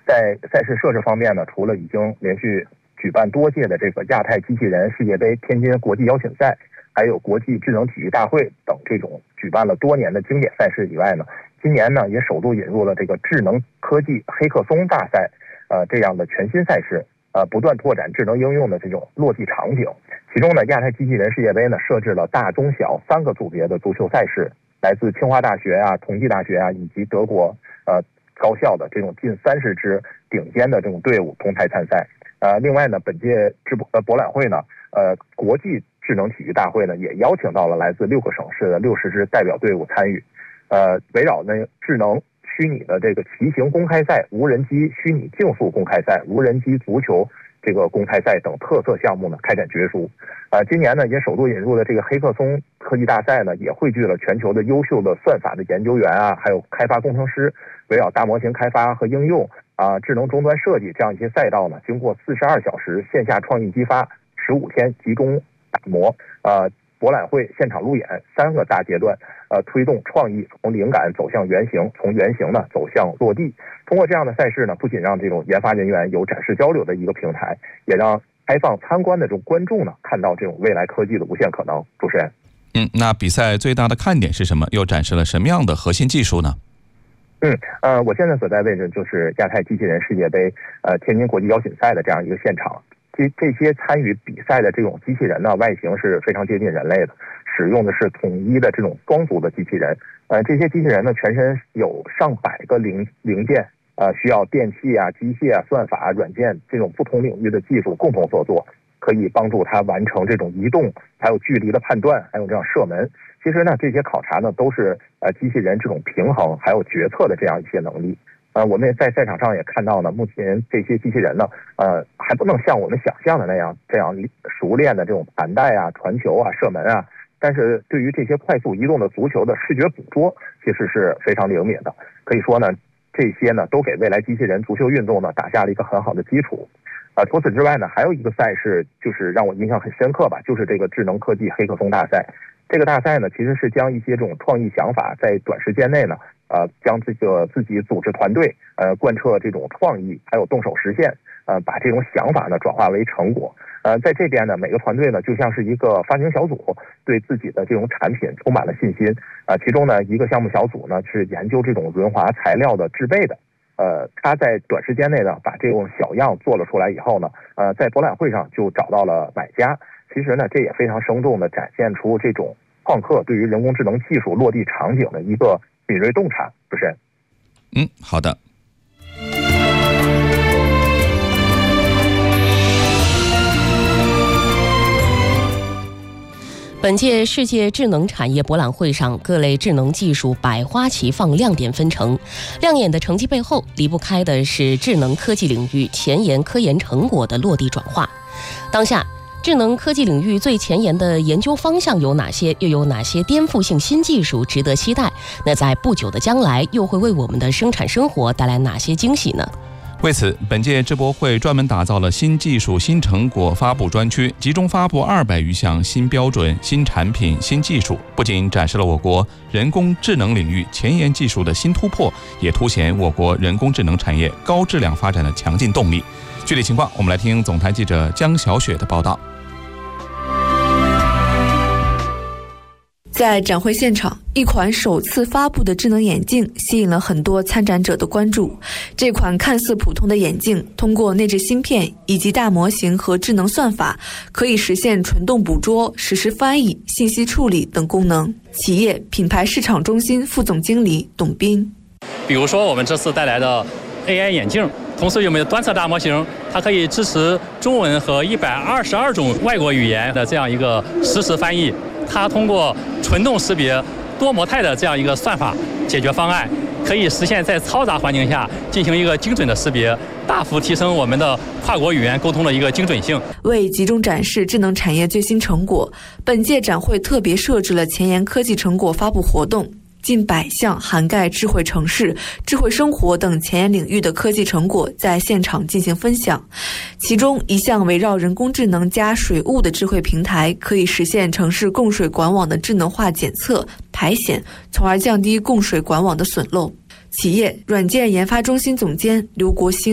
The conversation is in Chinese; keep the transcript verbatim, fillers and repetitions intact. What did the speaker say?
在赛事设置方面呢，除了已经连续举办多届的这个亚太机器人世界杯、天津国际邀请赛，还有国际智能体育大会等这种举办了多年的经典赛事以外呢，今年呢也首度引入了这个智能科技黑客松大赛，呃这样的全新赛事，呃不断拓展智能应用的这种落地场景。其中呢，亚太机器人世界杯呢设置了大、中、小三个组别的足球赛事，来自清华大学啊、同济大学啊以及德国呃高校的这种近三十支顶尖的这种队伍同台参赛。呃，另外呢，本届智博呃博览会呢，呃国际智能体育大会呢也邀请到了来自六个省市的六十支代表队伍参与，呃，围绕呢智能虚拟的这个骑行公开赛、无人机虚拟竞速公开赛、无人机足球这个公开赛等特色项目呢开展角逐。呃，今年呢也首度引入的这个黑客松科技大赛呢，也汇聚了全球的优秀的算法的研究员啊，还有开发工程师，围绕大模型开发和应用啊、智能终端设计这样一些赛道呢，经过四十二小时线下创意激发，十五天集中打磨，呃，博览会现场路演三个大阶段，呃，推动创意从灵感走向原型，从原型呢走向落地。通过这样的赛事呢，不仅让这种研发人员有展示交流的一个平台，也让开放参观的这种观众呢看到这种未来科技的无限可能。主持人， 嗯，那比赛最大的看点是什么？又展示了什么样的核心技术呢？ 嗯，呃，我现在所在位置就是亚太机器人世界杯呃天津国际邀请赛的这样一个现场。这这些参与比赛的这种机器人呢，外形是非常接近人类的，使用的是统一的这种双足的机器人。呃，这些机器人呢，全身有上百个零零件，呃，需要电器啊、机械啊、算法、软件这种不同领域的技术共同合作，可以帮助它完成这种移动、还有距离的判断，还有这样射门。其实呢，这些考察呢，都是呃机器人这种平衡还有决策的这样一些能力。呃，我们在赛场上也看到呢，目前这些机器人呢，呃，还不能像我们想象的那样这样熟练的这种盘带啊、传球啊、射门啊，但是对于这些快速移动的足球的视觉捕捉，其实是非常灵敏的。可以说呢，这些呢都给未来机器人足球运动呢打下了一个很好的基础。呃，除此之外呢，还有一个赛事就是让我印象很深刻吧，就是这个智能科技黑客松大赛。这个大赛呢，其实是将一些这种创意想法在短时间内呢，呃，将这个自己组织团队，呃，贯彻这种创意，还有动手实现，呃，把这种想法呢转化为成果。呃，在这边呢，每个团队呢就像是一个发行小组，对自己的这种产品充满了信心。啊、呃，其中呢，一个项目小组呢是研究这种润滑材料的制备的。呃，他在短时间内呢把这种小样做了出来以后呢，呃，在博览会上就找到了买家。其实呢，这也非常生动地展现出这种创客对于人工智能技术落地场景的一个敏锐洞察。主持人， 嗯，好的。 本届世界智能产业博览会上，各类智能技术百花齐放，亮点纷呈。亮眼的成绩背后，离不开的是智能科技领域前沿科研成果的落地转化。当下，智能科技领域最前沿的研究方向有哪些？又有哪些颠覆性新技术值得期待？那在不久的将来，又会为我们的生产生活带来哪些惊喜呢？ 为此，本届智博会专门打造了新技术新成果发布专区，集中发布二百余项新标准、新产品、新技术，不仅展示了我国人工智能领域前沿技术的新突破，也凸显我国人工智能产业高质量发展的强劲动力。具体情况，我们来听总台记者江小雪的报道。 在展会现场，一款首次发布的智能眼镜吸引了很多参展者的关注。这款看似普通的眼镜，通过内置芯片以及大模型和智能算法，可以实现纯动捕捉、实时翻译、信息处理等功能。企业品牌市场中心副总经理董斌， 比如说我们这次带来的 A I 眼镜，同时有没有端侧大模型，它可以支持中文和一百二十二种外国语言的这样一个实时翻译。它通过纯动识别、多模态的这样一个算法解决方案，可以实现在嘈杂环境下进行一个精准的识别，大幅提升我们的跨国语言沟通的一个精准性。 为集中展示智能产业最新成果，本届展会特别设置了前沿科技成果发布活动。近百项涵盖智慧城市、智慧生活等前沿领域的科技成果在现场进行分享。其中一项围绕人工智能加水务的智慧平台，可以实现城市供水管网的智能化检测、排险，从而降低供水管网的损漏。企业软件研发中心总监刘国兴，